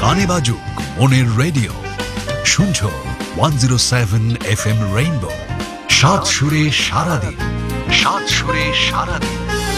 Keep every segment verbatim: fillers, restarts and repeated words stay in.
গানে বাজুক মনের রেডিও, শুনছো one zero seven F M rainbow. সাত সুরে সারাদিন, সাত সুরে সারাদিন।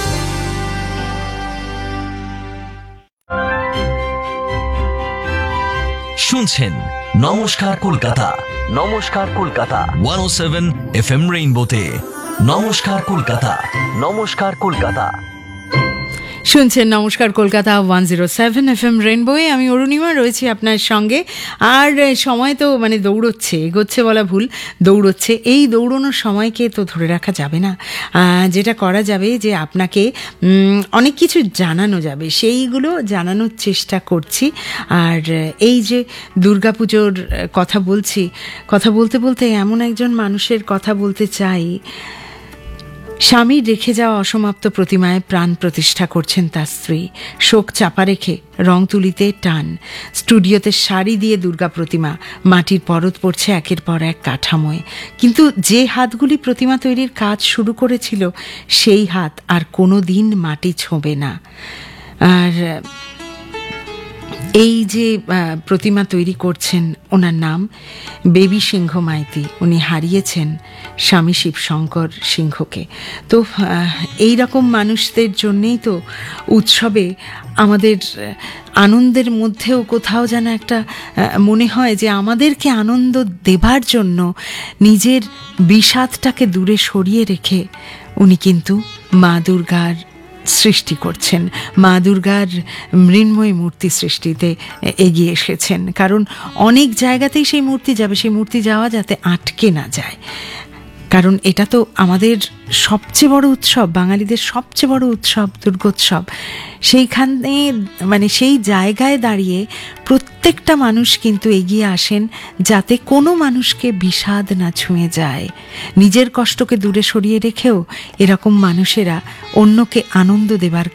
শুনছেন নমস্কার কলকাতা, নমস্কার কলকাতা ওয়ান ও সেভেন এফ এম রেইনবোতে। নমস্কার কলকাতা, নমস্কার কলকাতা শুনছেন নমস্কার Kolkata one zero seven F M রেইনবোয়ে। আমি অরুণিমা রয়েছি আপনার সঙ্গে। আর সময় তো মানে দৌড়চ্ছে, এগোচ্ছে বলা ভুল, দৌড়চ্ছে। এই দৌড়ানোর সময়কে তো ধরে রাখা যাবে না। যেটা করা যাবে যে আপনাকে অনেক কিছু জানানো যাবে, সেইগুলো জানানোর চেষ্টা করছি। আর এই যে দুর্গাপুজোর কথা বলছি, কথা বলতে বলতে এমন একজন মানুষের কথা বলতে চাই, স্বামীর রেখে যাওয়া অসমাপ্ত প্রতিমায় প্রাণ প্রতিষ্ঠা করছেন তার স্ত্রী। শোক চাপা রেখে রং তুলিতে টান, স্টুডিওতে শাড়ি দিয়ে দুর্গা প্রতিমা, মাটির পরত পড়ছে একের পর এক কাঠামোয়। কিন্তু যে হাতগুলি প্রতিমা তৈরির কাজ শুরু করেছিল, সেই হাত আর কোনো দিন মাটি ছোঁবে না। আর এই যে প্রতিমা তৈরি করছেন, ওনার নাম বেবি সিংহ মাইতি। উনি হারিয়েছেন স্বামী শিবশঙ্কর সিংহকে। তো এই রকম মানুষদের জন্যেই তো উৎসবে আমাদের আনন্দের মধ্যেও কোথাও যেন একটা মনে হয় যে আমাদেরকে আনন্দ দেবার জন্য নিজের বিষাদটাকে দূরে সরিয়ে রেখে উনি কিন্তু মা দুর্গার সৃষ্টি করছেন, মা দুর্গার মৃন্ময় মূর্তি সৃষ্টিতে এগিয়ে এসেছেন। কারণ অনেক জায়গাতেই সেই মূর্তি যাবে, সেই মূর্তি যাওয়া যাতে আটকে না যায়। কারণ এটা তো আমাদের সবচেয়ে বড় উৎসব, বাঙালিদের সবচেয়ে বড় উৎসব দুর্গোৎসব। সেইখানে মানে সেই জায়গায় দাঁড়িয়ে প্রত্যেকটা মানুষ কিন্তু এগিয়ে আসেন যাতে কোনো মানুষকে বিষাদ না ছুঁয়ে যায়। নিজের কষ্টকে দূরে সরিয়ে রেখেও এরকম মানুষেরা অন্যকে আনন্দ দেবার